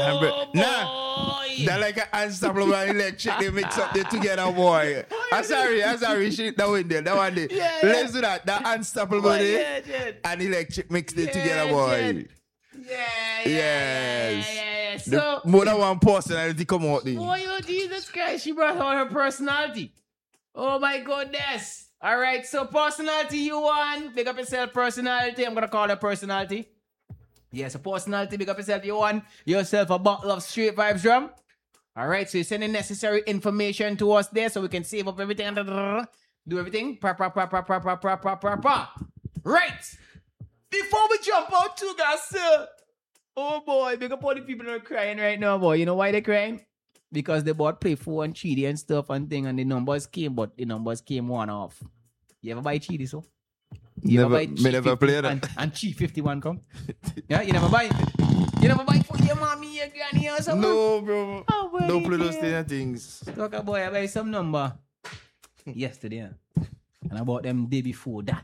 They're like an unstoppable and electric. They mix up them together, boy. I'm sorry. Shit, that one there. That one there. Let's do that. That unstoppable and electric mix them together, boy. Yes. So, more than one personality come out there. Oh, Jesus Christ, she brought out her personality. Oh my goodness. All right, so personality you want. Big up yourself, personality. I'm going to call her personality. Yes, a personality. Big up yourself. You want yourself a bottle of Straight Vibes Drum. All right, so you're sending necessary information to us there so we can save up everything and do everything. Right. Before we jump out too, guys, oh boy, big up all the people that are crying right now, boy. You know why they're crying? Because they bought Play 4 and Cheedy and stuff and thing, and the numbers came, but the numbers came one off. You ever buy Cheedy, so? You never play that. And Chi 51 come? Yeah, you never buy for your mommy, your granny or something? No, bro. Oh, don't play those things. Talk about I buy some number yesterday, and I bought them day before that.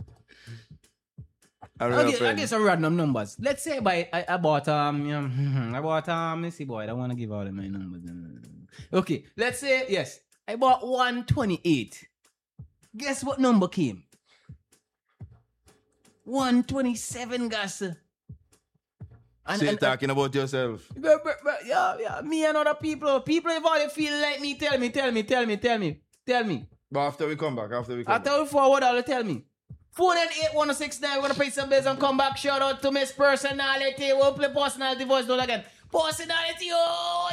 I get some random numbers. Let's say I bought let's see, boy, I don't want to give out my numbers. Okay, let's say yes, I bought 128. Guess what number came? 127, guys. And talking about yourself. Yeah, me and other people. People, if all they feel like me, tell me. But after we come back. After we forward, all tell me. 498-1069. We're going to pay some bills and come back. Shout out to Miss Personality. We'll play Personality voice note again. Personality, oh!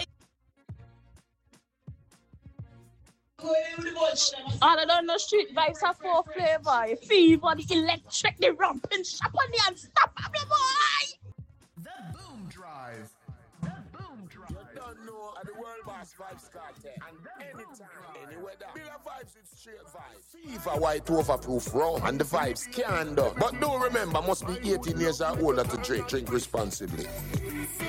All I don't know, Street Vibes have 4 flavor. Fever, the electric, the ramping, shop on the unstoppable, boy! The Boom Drive. You don't know the World Boss Vibes Cartel. And anytime, any weather. Bigger vibes with Straight Vibes. Fever white overproof rum. And the vibes can't done. But don't remember, must be 18 years or older to drink. Drink responsibly.